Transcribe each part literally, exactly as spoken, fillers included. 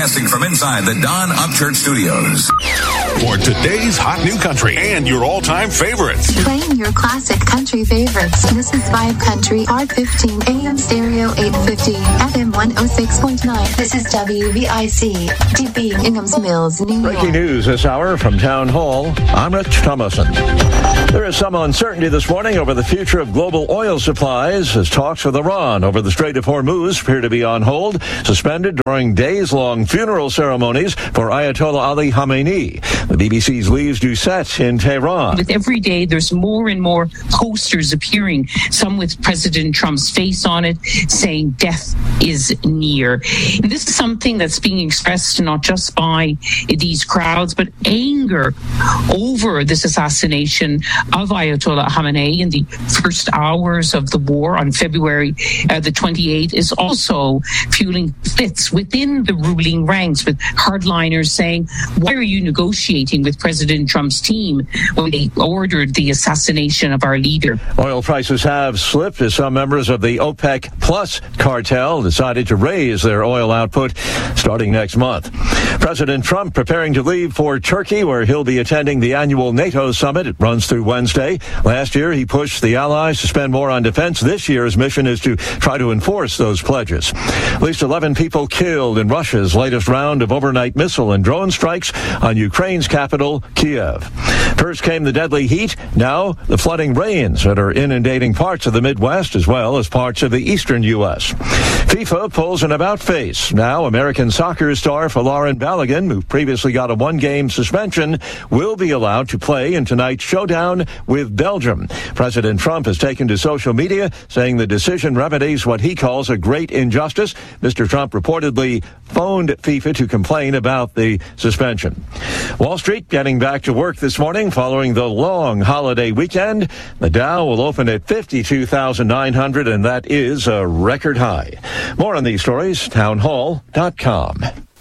Broadcasting from inside the Don Upchurch Studios. For today's hot new country and your all-time favorites. Playing your classic country favorites. This is Vibe Country, R fifteen, A M stereo eight fifty, F M one oh six point nine. This is W V I C, D B Ingham's Mills, New York. Breaking news this hour from Town Hall. I'm Rich Thomason. There is some uncertainty this morning over the future of global oil supplies as talks with Iran over the Strait of Hormuz appear to be on hold, suspended during days-long funeral ceremonies for Ayatollah Ali Khamenei. The B B C's Lise Doucette in Tehran. With every day, there's more and more posters appearing, some with President Trump's face on it, saying death is near. And this is something that's being expressed not just by these crowds, but anger over this assassination of Ayatollah Khamenei in the first hours of the war on February uh, the twenty-eighth is also fueling splits within the ruling ranks, with hardliners saying, why are you negotiating with President Trump's team when they ordered the assassination of our leader? Oil prices have slipped as some members of the OPEC Plus cartel decided to raise their oil output starting next month. President Trump preparing to leave for Turkey, where he'll be attending the annual NATO summit. It runs through Wednesday. Last year, he pushed the allies to spend more on defense. This year's mission is to try to enforce those pledges. At least eleven people killed in Russia's latest round of overnight missile and drone strikes on Ukraine's capital, Kiev. First came the deadly heat. Now, the flooding rains that are inundating parts of the Midwest as well as parts of the eastern U S. FIFA pulls an about-face. Now, American soccer star Folarin Balogun, who previously got a one-game suspension, will be allowed to play in tonight's showdown with Belgium. President Trump has taken to social media, saying the decision remedies what he calls a great injustice. Mister Trump reportedly phoned FIFA to complain about the suspension. Wall Street getting back to work this morning following the long holiday weekend. The Dow will open at fifty-two thousand nine hundred, and that is a record high. More on these stories, townhall dot com.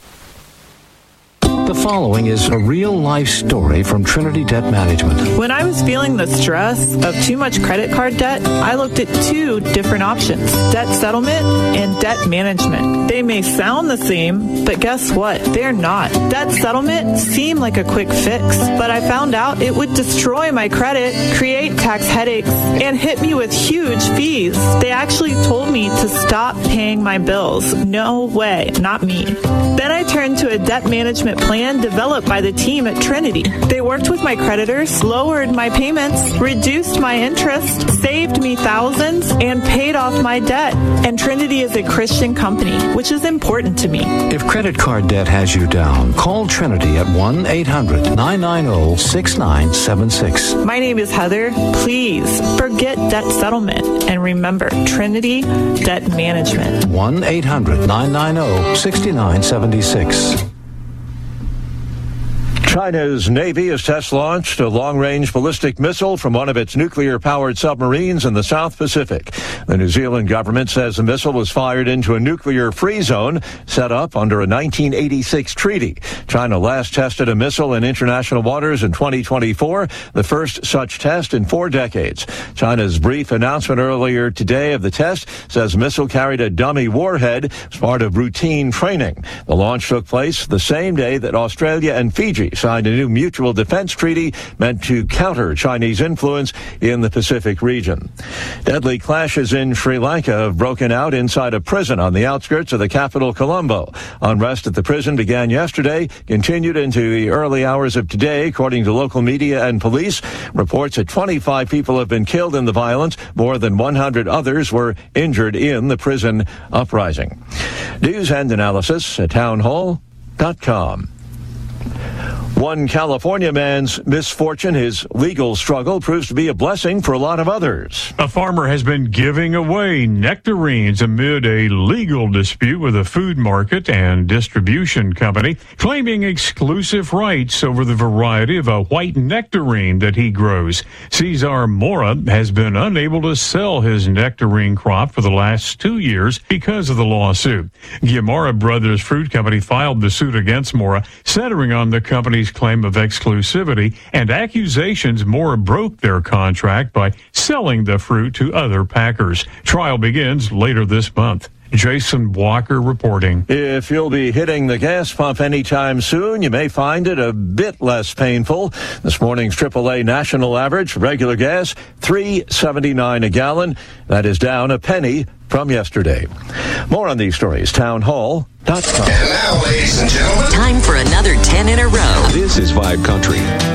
The following is a real-life story from Trinity Debt Management. When I was feeling the stress of too much credit card debt, I looked at two different options, debt settlement and debt management. They may sound the same, but guess what? They're not. Debt settlement seemed like a quick fix, but I found out it would destroy my credit, create tax headaches, and hit me with huge fees. They actually told me to stop paying my bills. No way, not me. Then I turned to a debt management plan developed by the team at Trinity. They worked with my creditors, lowered my payments, reduced my interest, saved me thousands, and paid off my debt. And Trinity is a Christian company, which is important to me. If credit card debt has you down, call Trinity at one eight hundred nine nine zero six nine seven six. My name is Heather. Please forget debt settlement and remember Trinity Debt Management. one eight hundred nine nine zero six nine seven six. China's Navy has test-launched a long-range ballistic missile from one of its nuclear-powered submarines in the South Pacific. The New Zealand government says the missile was fired into a nuclear-free zone set up under a nineteen eighty-six treaty. China last tested a missile in international waters in twenty twenty-four, the first such test in four decades. China's brief announcement earlier today of the test says the missile carried a dummy warhead as part of routine training. The launch took place the same day that Australia and Fiji signed a new mutual defense treaty meant to counter Chinese influence in the Pacific region. Deadly clashes in Sri Lanka have broken out inside a prison on the outskirts of the capital, Colombo. Unrest at the prison began yesterday, continued into the early hours of today, according to local media and police. Reports that twenty-five people have been killed in the violence. More than one hundred others were injured in the prison uprising. News and analysis at townhall dot com. One California man's misfortune, his legal struggle, proves to be a blessing for a lot of others. A farmer has been giving away nectarines amid a legal dispute with a food market and distribution company, claiming exclusive rights over the variety of a white nectarine that he grows. Cesar Mora has been unable to sell his nectarine crop for the last two years because of the lawsuit. Guimara Brothers Fruit Company filed the suit against Mora, centering on the company's claim of exclusivity and accusations Mora broke their contract by selling the fruit to other packers. Trial begins later this month. Jason Walker reporting. If you'll be hitting the gas pump anytime soon, you may find it a bit less painful. This morning's triple A national average, regular gas, three seventy-nine a gallon. That is down a penny from yesterday. More on these stories, town hall dot com. And now, ladies and gentlemen, time for another ten in a row. This is Vibe Country.